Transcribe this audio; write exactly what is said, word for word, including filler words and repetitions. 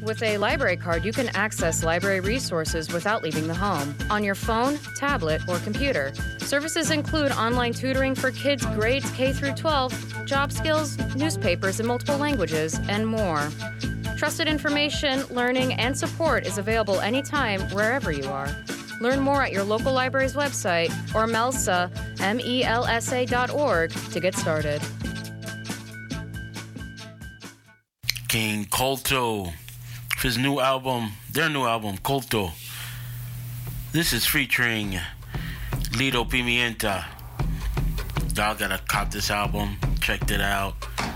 With a library card, you can access library resources without leaving the home, on your phone, tablet, or computer. Services include online tutoring for kids grades K through twelve, job skills, newspapers in multiple languages, and more. Trusted information, learning, and support is available anytime, wherever you are. Learn more at your local library's website or MELSA, M E L S A dot org to get started. King Colto, his new album, their new album, Colto. This is featuring Lido Pimienta. Y'all gotta cop this album, checked it out.